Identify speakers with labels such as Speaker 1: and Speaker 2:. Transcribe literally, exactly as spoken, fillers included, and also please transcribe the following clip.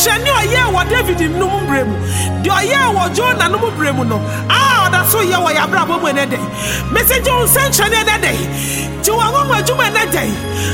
Speaker 1: nsɛnkyerɛnne ɔyɛ wɔ David no mu bremu de ɔyɛ wɔ Jonah no mu bremu no ah ɔda so yɛ wɔ yɛabrabɔ mu ne dɛ message nsɛnkyerɛnne ne dɛ ti wɔn wɔn adwuma ne dɛ